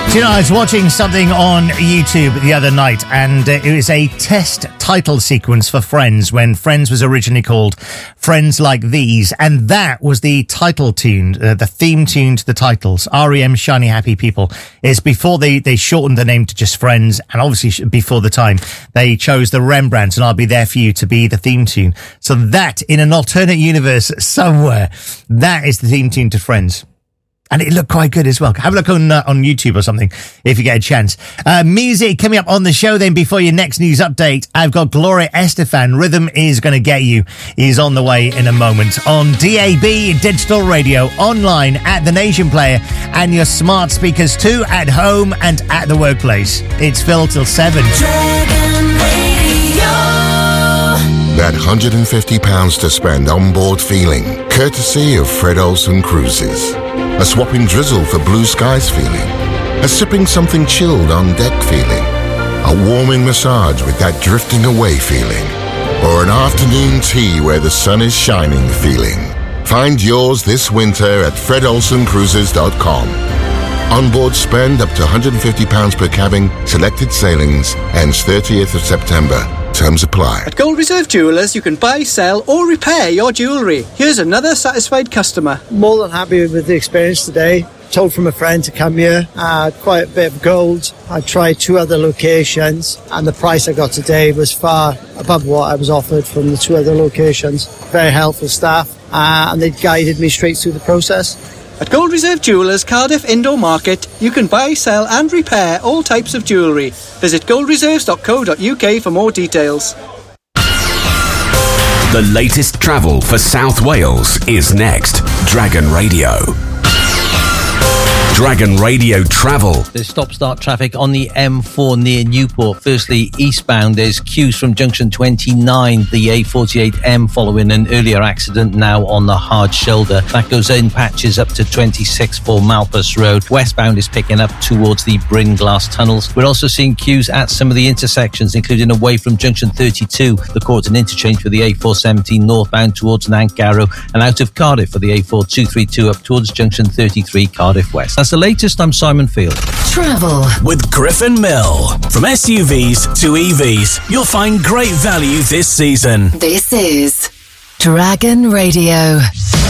Do you know, I was watching something on YouTube the other night, and it was a test title sequence for Friends when Friends was originally called Friends Like These, and that was the title tune, the theme tune to the titles. REM Shiny Happy People is before they shortened the name to just Friends, and obviously before the time they chose the Rembrandts and I'll Be There For You to be the theme tune. So that, in an alternate universe somewhere, that is the theme tune to Friends. And it looked quite good as well. Have a look on YouTube or something if you get a chance. Music coming up on the show then before your next news update. I've got Gloria Estefan. Rhythm Is Gonna Get You is on the way in a moment on DAB, digital radio, online at The Nation Player, and your smart speakers too, at home and at the workplace. It's Phil till 7. That £150 to spend on board feeling, courtesy of Fred Olsen Cruises. A swapping drizzle for blue skies feeling. A sipping something chilled on deck feeling. A warming massage with that drifting away feeling. Or an afternoon tea where the sun is shining feeling. Find yours this winter at fredolsencruises.com. Onboard spend up to £150 per cabin, selected sailings, ends 30th of September. Terms apply. At Gold Reserve Jewellers, you can buy, sell or repair your jewellery. Here's another satisfied customer. More than happy with the experience today. Told from a friend to come here. Quite a bit of gold. I tried 2 other locations and the price I got today was far above what I was offered from the 2 other locations. Very helpful staff and they guided me straight through the process. At Gold Reserve Jewellers, Cardiff Indoor Market, you can buy, sell and repair all types of jewellery. Visit goldreserves.co.uk for more details. The latest travel for South Wales is next. Dragon Radio. Dragon Radio Travel. There's stop-start traffic on the M4 near Newport. Firstly, eastbound, there's queues from junction 29, the A48M, following an earlier accident, now on the hard shoulder. That goes in patches up to 26 for Malpas Road. Westbound is picking up towards the Bryn Glass tunnels. We're also seeing queues at some of the intersections, including away from junction 32, the Corton interchange for the A417 northbound towards Nantgarrow, and out of Cardiff for the A4232 up towards junction 33, Cardiff West. That's the latest. I'm Simon Field. Travel with Griffin Mill. From SUVs to EVs, you'll find great value this season. This is Dragon Radio.